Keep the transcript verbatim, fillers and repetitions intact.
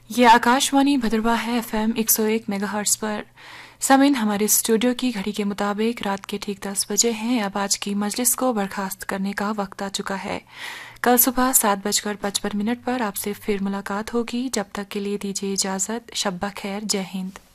ये आकाशवाणी भद्रवाह है F M एक सौ एक मेगाहर्ट्ज पर। समीन हमारे स्टूडियो की घड़ी के मुताबिक रात के ठीक दस बजे हैं। अब आज की मजलिस को बर्खास्त करने का वक्त आ चुका है। कल सुबह सात बजकर पचपन मिनट पर आपसे फिर मुलाकात होगी। जब तक के लिए दीजिए इजाजत। शब्बा खैर। जय हिंद।